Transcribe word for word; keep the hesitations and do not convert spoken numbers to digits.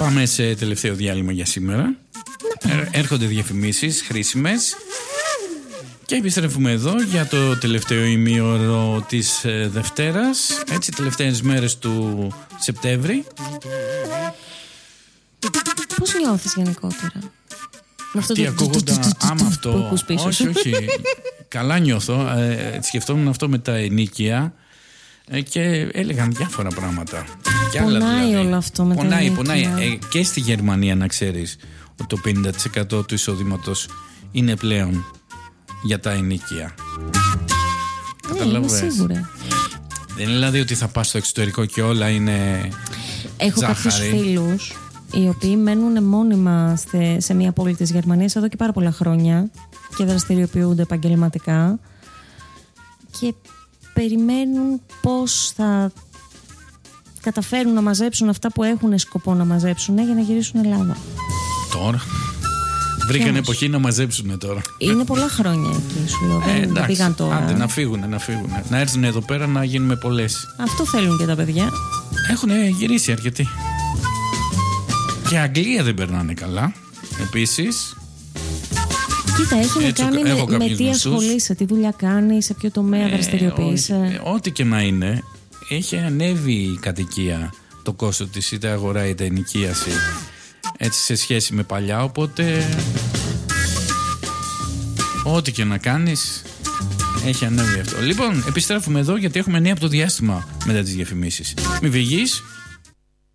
Πάμε σε τελευταίο διάλειμμα για σήμερα. Έρχονται διαφημίσεις χρήσιμες και επιστρέφουμε εδώ για το τελευταίο ημίωρο της ε, Δευτέρας. Έτσι, τελευταίες μέρες του Σεπτέμβρη. Πώς νιώθεις γενικότερα? Με αυτό το ακούγοντα, άμα αυτό. Όχι, όχι. Καλά νιώθω. Ε, σκεφτόμουν αυτό με τα ενίκια ε, και έλεγαν διάφορα πράγματα. Πονάει δηλαδή όλο αυτό με πονάει, τα πονάει. Ε, και στη Γερμανία, να ξέρεις, ότι το πενήντα τοις εκατό του εισοδήματος είναι πλέον για τα ενίκια. Ναι, καταλαβαίνεις. Σίγουρα. Δεν είναι δηλαδή ότι θα πας στο εξωτερικό και όλα είναι Έχω ζάχαρη. Κάποιους φίλους οι οποίοι μένουν μόνιμα σε μια πόλη της Γερμανίας εδώ και πάρα πολλά χρόνια και δραστηριοποιούνται επαγγελματικά και περιμένουν πώς θα καταφέρουν να μαζέψουν αυτά που έχουν σκοπό να μαζέψουν για να γυρίσουν Ελλάδα. Τώρα βρήκαν εποχή να μαζέψουν τώρα. Είναι πολλά χρόνια εκεί, σου λέω. Ε, δεν πήγαν τώρα. Άντε να φύγουν, να φύγουν. Να έρθουν εδώ πέρα να γίνουμε πολλές. Αυτό θέλουν και τα παιδιά. Έχουν γυρίσει αρκετοί. Και Αγγλία δεν περνάνε καλά. Επίσης. Κοίτα, έχει να κάνει με, με τι ασχολείσαι, τι δουλειά κάνει, σε ποιο τομέα ε, δραστηριοποιείσαι. Ό,τι και να είναι, έχει ανέβει η κατοικία, το κόστος της, είτε αγορά είτε ενοικίαση, έτσι σε σχέση με παλιά. Οπότε ό,τι και να κάνεις, έχει ανέβει αυτό. Λοιπόν, επιστρέφουμε εδώ γιατί έχουμε νέα από το διάστημα μετά τις διαφημίσεις. Μην φυγείς.